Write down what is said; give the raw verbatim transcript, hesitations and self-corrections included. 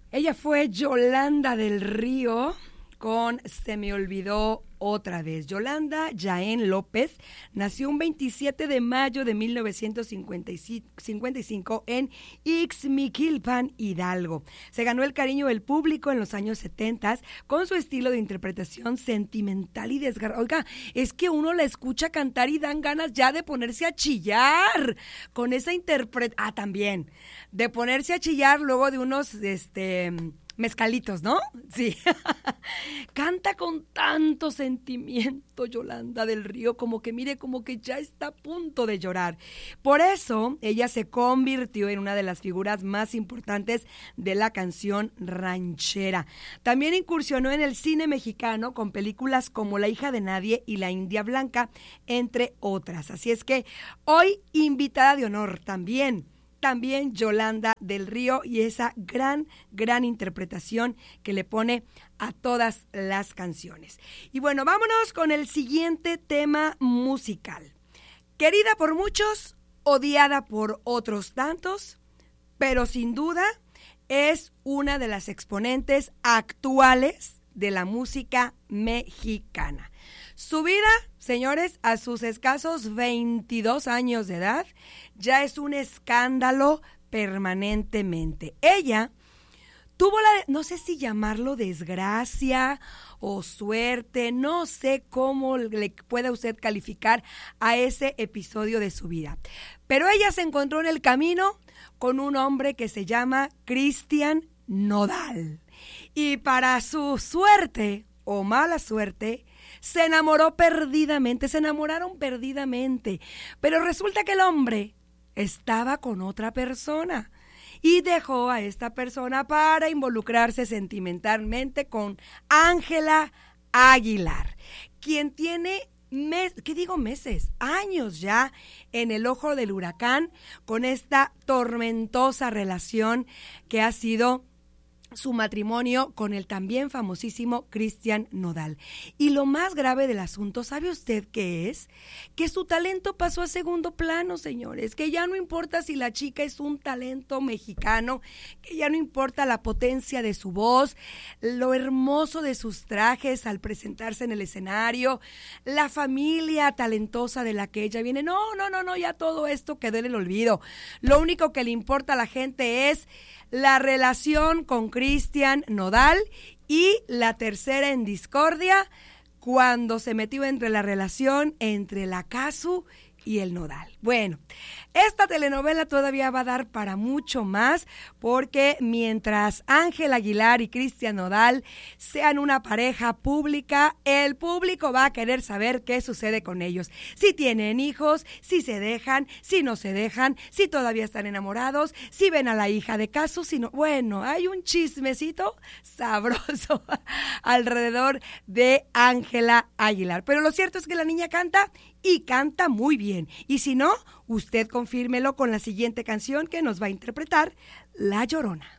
Ella fue Yolanda del Río con Se me olvidó otra vez. Yolanda Jaén López nació un veintisiete de mayo de mil novecientos cincuenta y cinco en Ixmiquilpan, Hidalgo. Se ganó el cariño del público en los años setenta con su estilo de interpretación sentimental y desgarrador. Oiga, es que uno la escucha cantar y dan ganas ya de ponerse a chillar con esa interpretación. Ah, también, de ponerse a chillar luego de unos, este... mezcalitos, ¿no? Sí. Canta con tanto sentimiento Yolanda del Río, como que mire, como que ya está a punto de llorar. Por eso, ella se convirtió en una de las figuras más importantes de la canción ranchera. También incursionó en el cine mexicano con películas como La hija de nadie y La India Blanca, entre otras. Así es que hoy, invitada de honor también. También Yolanda del Río y esa gran, gran interpretación que le pone a todas las canciones. Y bueno, vámonos con el siguiente tema musical. Querida por muchos, odiada por otros tantos, pero sin duda es una de las exponentes actuales de la música mexicana. Su vida, señores, a sus escasos veintidós años de edad, ya es un escándalo permanentemente. Ella tuvo la, no sé si llamarlo desgracia o suerte, no sé cómo le pueda usted calificar a ese episodio de su vida. Pero ella se encontró en el camino con un hombre que se llama Cristian Nodal. Y para su suerte o mala suerte, se enamoró perdidamente, se enamoraron perdidamente, pero resulta que el hombre estaba con otra persona y dejó a esta persona para involucrarse sentimentalmente con Ángela Aguilar, quien tiene, mes, ¿qué digo meses? Años ya en el ojo del huracán con esta tormentosa relación que ha sido su matrimonio con el también famosísimo Cristian Nodal. Y lo más grave del asunto, ¿sabe usted qué es? Que su talento pasó a segundo plano, señores, que ya no importa si la chica es un talento mexicano, que ya no importa la potencia de su voz, lo hermoso de sus trajes al presentarse en el escenario, la familia talentosa de la que ella viene. No, no, no, no, ya todo esto quedó en el olvido. Lo único que le importa a la gente es la relación con Cristian Nodal y la tercera en discordia cuando se metió entre la relación entre la Casu y el Nodal. Bueno, esta telenovela todavía va a dar para mucho más porque mientras Ángela Aguilar y Cristian Nodal sean una pareja pública, el público va a querer saber qué sucede con ellos. Si tienen hijos, si se dejan, si no se dejan, si todavía están enamorados, si ven a la hija de Casu, si no. Bueno, hay un chismecito sabroso alrededor de Ángela Aguilar. Pero lo cierto es que la niña canta y canta muy bien. Y si no, usted confírmelo con la siguiente canción que nos va a interpretar La Llorona.